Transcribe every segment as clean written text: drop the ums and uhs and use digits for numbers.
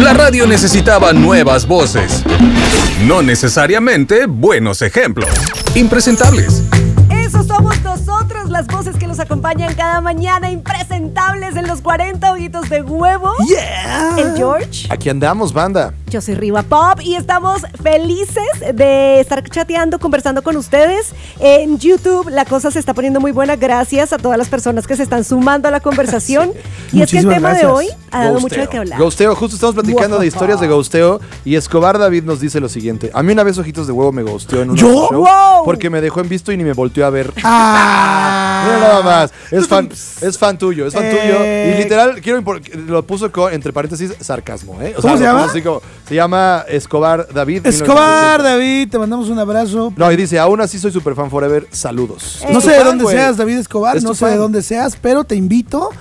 La radio necesitaba nuevas voces, no necesariamente buenos ejemplos. Impresentables. Eso somos nosotros, las voces que los acompañan cada mañana, impresentables en los 40 ojitos de huevo. Yeah. El George. Aquí andamos, banda. Yo soy Riva Pop y estamos felices de estar chateando, conversando con ustedes. En YouTube la cosa se está poniendo muy buena gracias a todas las personas que se están sumando a la conversación. Sí. Y es que el Muchísimas tema gracias. de hoy ha dado Ghosteo. mucho de qué hablar. Ghosteo, justo estamos platicando de historias de ghosteo y Escobar David nos dice lo siguiente. A mí una vez Ojitos de Huevo me ghosteó en un ¿Yo? show ¡Wow! porque me dejó en visto y ni me volteó a ver. Ah. Mira nada más. Es fan tuyo, es fan tuyo. Y literal, lo puso entre paréntesis sarcasmo, ¿eh? O ¿Cómo se llama? Así como, se llama Escobar David. Escobar David, te mandamos un abrazo. No, y dice, aún así soy super fan forever, saludos. No sé de dónde güey. seas, David Escobar, Es no tu sé de fan. dónde seas, pero te invito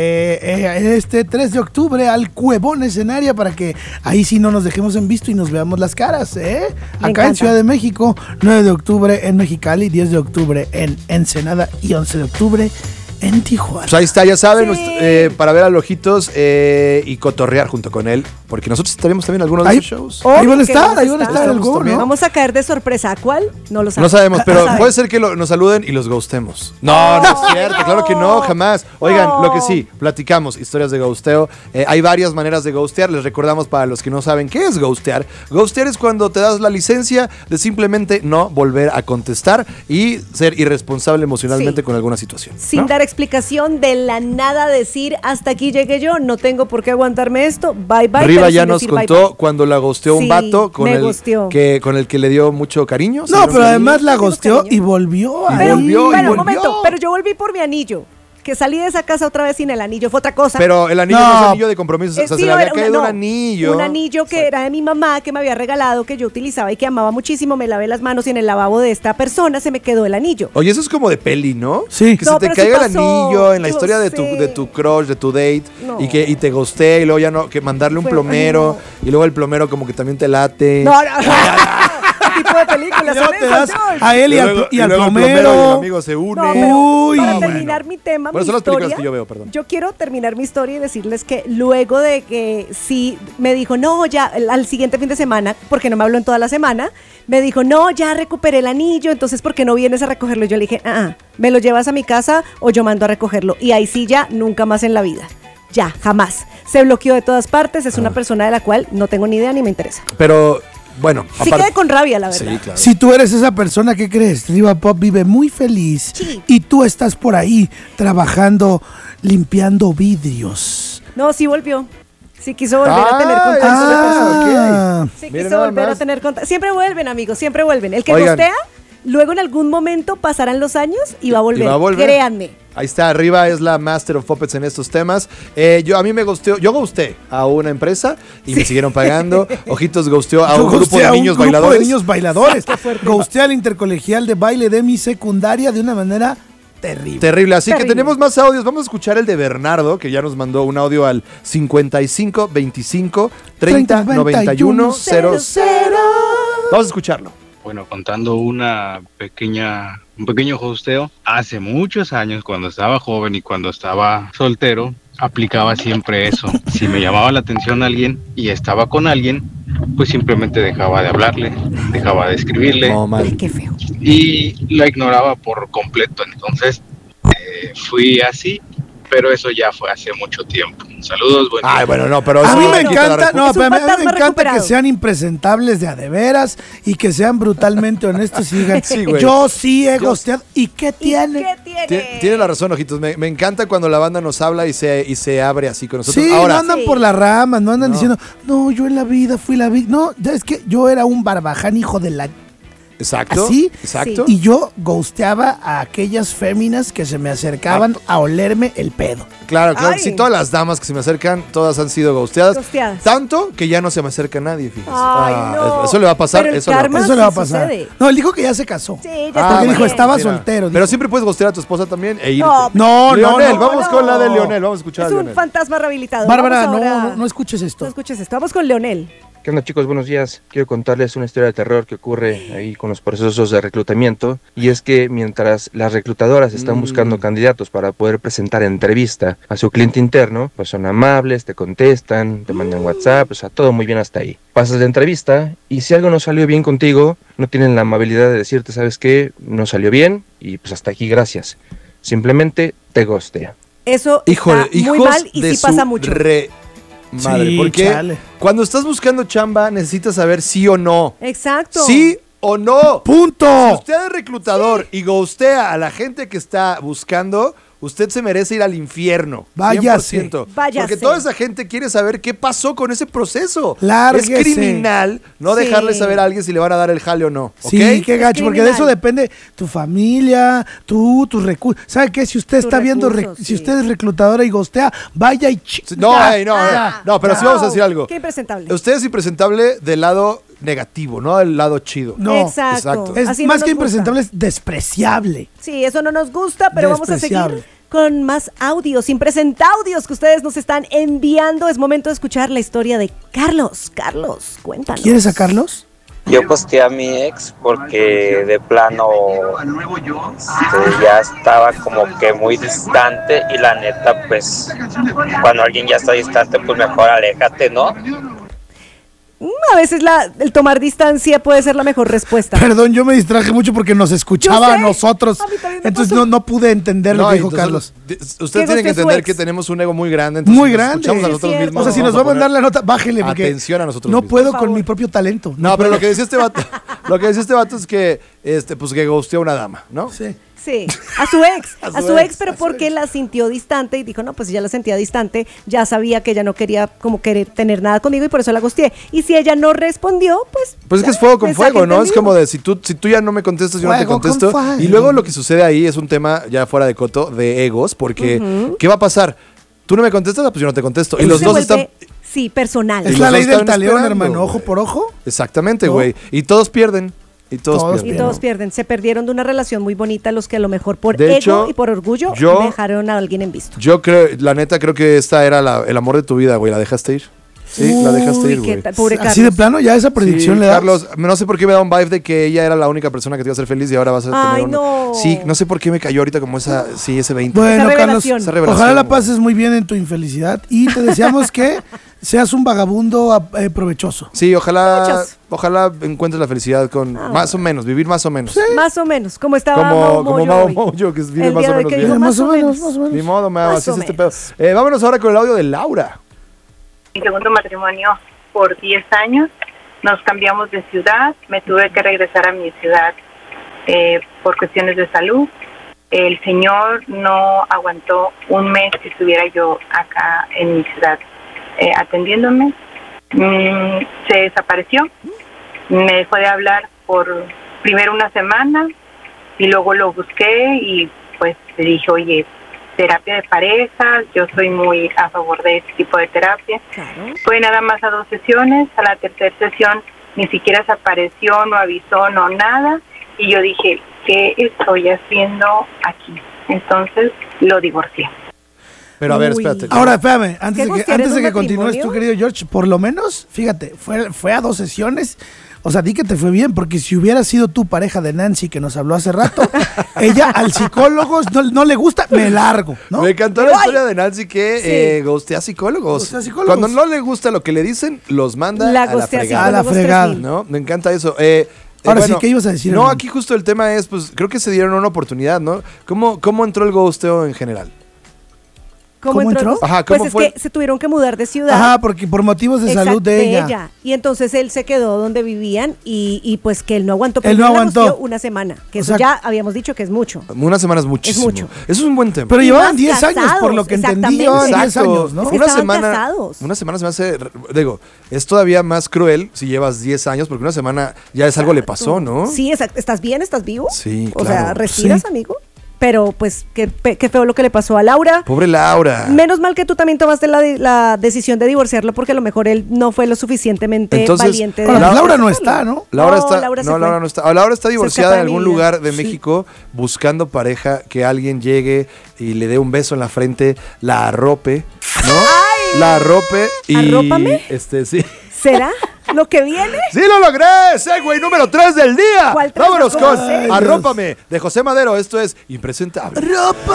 este 3 de octubre al Cuevón Escenaria para que ahí sí no nos dejemos en visto y nos veamos las caras, ¿eh? Me Acá encanta. en Ciudad de México, 9 de octubre en Mexicali, 10 de octubre en Ensenada y 11 de octubre en Tijuana. Pues ahí está, ya saben, Sí. para ver a Ojitos y cotorrear junto con él, porque nosotros tenemos también algunos de Ahí- sus shows. Obvio Ahí van a que estar, vamos a ahí van a estar. estar el Estamos Go, también. ¿no? Vamos a caer de sorpresa. ¿A cuál? No lo No sabemos. sabemos, pero saben. puede ser que nos saluden y los ghostemos. No, no es cierto, claro que no, jamás. Oigan, No. lo que sí, platicamos historias de ghosteo. Hay varias maneras de ghostear. Les recordamos para los que no saben qué es ghostear. Ghostear es cuando te das la licencia de simplemente no volver a contestar y ser irresponsable emocionalmente Sí. con alguna situación. Sin ¿no? dar explicación, de la nada decir hasta aquí llegué yo, no tengo por qué aguantarme esto, bye bye. Riva pero ya sin nos decir bye, contó bye. cuando la ghosteó un Sí, vato con me ghosteó. con el que le dio mucho cariño. No, ¿sí? pero además la Tenemos gosteó cariño. y volvió a Pero, volvió, bueno, un volvió. momento, pero yo volví por mi anillo. Que salí de esa casa otra vez sin el anillo, fue otra cosa. Pero el anillo no, No. es anillo de compromiso, o sea, se Sí, le había era caído un no, anillo. Un anillo que era de mi mamá, que me había regalado, que yo utilizaba y que amaba muchísimo. Me lavé las manos y en el lavabo de esta persona se me quedó el anillo. Oye, eso es como de peli, ¿no? Sí. Que No, se te pero sí caiga el pasó. anillo en la Yo historia de sé. tu crush, de tu date, No. y te gosté, y luego ya no, que mandarle un Fue- plomero, ay, y luego el plomero como que también te late. No, no. ¿Qué tipo de películas Y luego son te esas, das George? a él y al, luego- y al luego el plomero y el plomero. amigo se une. No, pero Uy. para No, terminar bueno. mi tema, Bueno, mi son las películas historia, que yo veo, perdón. yo quiero terminar mi historia y decirles que luego de que sí me dijo, no, ya al siguiente fin de semana, porque no me habló en toda la semana, me dijo, no, ya recuperé el anillo, entonces ¿por qué no vienes a recogerlo? Y yo le dije, me lo llevas a mi casa o yo mando a recogerlo. Y ahí sí ya, nunca más en la vida. Ya, jamás. Se bloqueó de todas partes, es una persona de la cual no tengo ni idea ni me interesa. Pero, bueno, Sí quedé con rabia, la verdad. Sí, claro. Si tú eres esa persona, ¿qué crees? Riva Pop vive muy feliz Sí. y tú estás por ahí trabajando, limpiando vidrios. No, sí volvió. Sí quiso volver a tener contacto. Ah, Sí, Miren quiso nada volver a más. tener contacto. Siempre vuelven, amigos, siempre vuelven. El que Oigan. gostea, luego en algún momento pasarán los años y va a volver. Y va a volver. Créanme. Ahí está, arriba es la Master of Puppets en estos temas. A mí me ghosteó, yo ghosteé a una empresa y me siguieron pagando. Ojitos ghosteó a un grupo ghosteé de a un niños grupo bailadores. de niños bailadores. Qué fuerte. Ghosteé al intercolegial de baile de mi secundaria de una manera terrible. Terrible, así Terrible. que tenemos más audios. Vamos a escuchar el de Bernardo, que ya nos mandó un audio al 55 25 30 91 00. Vamos a escucharlo. Bueno, contando un pequeño hosteo, hace muchos años cuando estaba joven y cuando estaba soltero, aplicaba siempre eso. Si me llamaba la atención alguien y estaba con alguien, pues simplemente dejaba de hablarle, dejaba de escribirle No, Ay, mal. qué feo. y la ignoraba por completo. Entonces fui así, pero eso ya fue hace mucho tiempo. Saludos, buen día. Ay, bueno, no, pero A eso mí no me le quita la encanta, respuesta. no, Es un pero a mí me fantasma encanta que recuperado. sean impresentables de a de veras y que sean brutalmente honestos y digan, Sí, güey. yo sí he ghosteado. ¿Y qué ¿Y tiene? qué tiene? Tiene la razón, Ojitos. Me encanta cuando la banda nos habla y se abre así con nosotros. Sí, Ahora, no andan Sí. por las ramas, no andan No. diciendo, no, yo en la vida fui la víctima. No, ya es que yo era un barbaján hijo de la... exacto. ¿Así? Exacto. Y yo ghosteaba a aquellas féminas que se me acercaban a olerme el pedo. Claro, Ay. sí, todas las damas que se me acercan, todas han sido ghosteadas. Ghosteadas. Tanto que ya no se me acerca nadie, fíjese. Ay, no. Eso le va a pasar, Pero el eso le va a karma- pasar. Eso le va a sí pasar. sucede. No, él dijo que ya se casó. Sí, ya Ah, está Porque bien. dijo, estaba Mira. soltero. Pero dijo. siempre puedes ghostear a tu esposa también e irte. No, No, Leonel, no, vamos no. con la de Leonel, vamos a escuchar Es a un Leonel. fantasma rehabilitado. Bárbara, Vamos ahora- no escuches esto. No escuches esto. Vamos con Leonel. ¿Qué onda, chicos? Buenos días. Quiero contarles una historia de terror que ocurre ahí con los procesos de reclutamiento. Y es que mientras las reclutadoras están buscando candidatos para poder presentar entrevista a su cliente interno, pues son amables, te contestan, te mandan WhatsApp, o sea, todo muy bien hasta ahí. Pasas la entrevista y si algo no salió bien contigo, no tienen la amabilidad de decirte, ¿sabes qué? No salió bien y pues hasta aquí, gracias. Simplemente te ghostean. Eso Híjole, está muy hijos mal y de sí su pasa mucho. madre, Sí, porque chale. cuando estás buscando chamba necesitas saber sí o no. Exacto. Sí o no. ¡Punto! Si usted es reclutador y ghostea a la gente que está buscando, usted se merece ir al infierno. Váyase. 100%. Váyase. Porque toda esa gente quiere saber qué pasó con ese proceso. Lárguese. Es criminal no Sí. dejarle saber a alguien si le van a dar el jale o no. ¿Ok? Sí, qué gacho, porque de criminal. eso depende tu familia, tus recursos. ¿Sabe qué? Si usted Tus está viendo, recursos, si sí. usted es reclutadora y gostea, vaya y No, no, pero sí vamos a decir algo. Qué impresentable. Usted es impresentable del lado negativo, no del lado chido. No, Exacto. Es Así no más nos que gusta. impresentable, es despreciable. Sí, eso no nos gusta, pero vamos a Despreciable. seguir con más audios, impresentaudios que ustedes nos están enviando. Es momento de escuchar la historia de Carlos. Carlos, cuéntanos. ¿Quieres sacarlos? Yo posteé a mi ex porque de plano ya estaba como que muy distante y la neta pues cuando alguien ya está distante pues mejor aléjate, ¿no? A veces el tomar distancia puede ser la mejor respuesta. Perdón, yo me distraje mucho porque nos escuchaba Yo sé. a nosotros. A mí también me Entonces pasó. no pude entender lo que dijo entonces, Carlos. Usted tiene que gusté su entender ex. que tenemos un ego muy grande. Entonces Muy nos grande. escuchamos a Sí, nosotros es cierto. mismos. O sea, si Vamos nos va a mandar poner la nota, bájele, porque atención a nosotros no mismos. puedo Por con favor. mi propio talento. No, pero puedo. lo que decía este vato, es que pues que ghosteó a una dama, ¿no? Sí. Sí, a su ex, A a su su ex, ex, pero porque la sintió distante y dijo, no, pues si ya la sentía distante, ya sabía que ella no quería como querer tener nada conmigo y por eso la ghosteé. Y si ella no respondió, pues... Pues es que es ya, fuego con mensaje fuego, ¿no? Es entendido. como de si tú ya no me contestas, yo no te Fuego con contesto. fuego. Y luego lo que sucede ahí es un tema ya fuera de coto de egos, porque ¿qué va a pasar? Tú no me contestas, pues yo no te contesto. Y Eso los se dos vuelve, están... sí, personal. Y Es los la ley dos del están talión, esperando, hermano. Ojo güey. por ojo. Exactamente, ¿No? güey. Y todos pierden. Y todos Todos pierden. Y todos pierden. Se perdieron de una relación muy bonita los que a lo mejor por De ego hecho, y por orgullo yo- dejaron a alguien en visto. Yo creo, la neta, creo que esta era el amor de tu vida, güey. ¿La dejaste ir? Sí, la dejaste Uy, ir, qué güey. tal, pobre Carlos. Así de plano, ya esa predicción Sí, le da. Carlos, no sé por qué me da un vibe de que ella era la única persona que te iba a hacer feliz y ahora vas a tener Ay, un... no. Sí, no sé por qué me cayó ahorita como ese 20. Bueno, Esa Carlos, revelación. Esa revelación, ojalá la güey. pases muy bien en tu infelicidad y te deseamos que seas un vagabundo provechoso. Sí, ojalá Muchos. encuentres la felicidad con más o menos, vivir más o menos. Más o menos, como estaba Como Mau Mau hoy. Moyo, que vive El más día o de menos que bien. dijo más o menos. más o menos. Ni modo, Más así o es este pedo. menos. Vámonos ahora con el audio de Laura. Mi segundo matrimonio por 10 años, nos cambiamos de ciudad, me tuve que regresar a mi ciudad por cuestiones de salud. El señor no aguantó un mes que estuviera yo acá en mi ciudad atendiéndome. Se desapareció, me dejó de hablar por primero una semana y luego lo busqué y pues le dije, oye, terapia de pareja, yo soy muy a favor de este tipo de terapia. Claro. Fue nada más a 2 sesiones, a la tercera sesión ni siquiera se apareció, no avisó, no nada, y yo dije, ¿qué estoy haciendo aquí? Entonces lo divorcié. Pero a ver, Uy. espérate. Ahora, espérame, antes gustear en de un que continúes matrimonio? tú, querido George, por lo menos, fíjate, fue a 2 sesiones. O sea, di que te fue bien, porque si hubiera sido tu pareja de Nancy que nos habló hace rato, ella al psicólogo no le gusta, me largo, ¿no? Me encantó la historia de Nancy que ghostea psicólogos. Ghostea psicólogos. Cuando no le gusta lo que le dicen, los manda La a la ghostea fregada. A la psicólogos fregada. 3000. ¿No? Me encanta eso. Ahora sí, ¿qué ibas a decir, No, hermano? aquí justo el tema es, pues, creo que se dieron una oportunidad, ¿no? ¿Cómo entró el ghosteo en general? ¿Cómo entró? Ajá, Pues ¿cómo es fue? que se tuvieron que mudar de ciudad. Ajá, porque por motivos de salud Exacto, de ella. Y entonces él se quedó donde vivían y pues que él no aguantó. Él no Primero la aguantó. gosteó una semana, que O eso sea, ya habíamos dicho que es mucho. Una semana es muchísimo. Es mucho. Eso es un buen tema. Pero Y llevaban más 10 años, por casados, lo que entendí exactamente. yo, 10 Exacto. años, ¿no? Es que Una estaban semana, casados. una semana se me hace, digo, es todavía más cruel si llevas 10 años, porque una semana ya es algo le pasó, ¿no? Sí, exacto. ¿Estás bien? ¿Estás vivo? Sí, O sea, claro. ¿respiras, Sí. amigo? Pero pues qué feo lo que le pasó a Laura. Pobre Laura. Menos mal que tú también tomaste la decisión de divorciarlo porque a lo mejor él no fue lo suficientemente Entonces, valiente. Ahora, Laura- Laura no está, ¿no? Laura No, está, Laura se no, fue. Laura no está. Laura está divorciada escapa en de algún mi vida. lugar de Sí. México buscando pareja, que alguien llegue y le dé un beso en la frente, la arrope, ¿no? La arrope y ¿Arrópame? sí. ¿Será? ¿Lo que viene? ¡Sí lo logré! Segway número 3 del día. ¿Cuál tres? Vámonos ¿Cómo con sé? Arrópame de José Madero. Esto es Impresentable. ¡Ropa!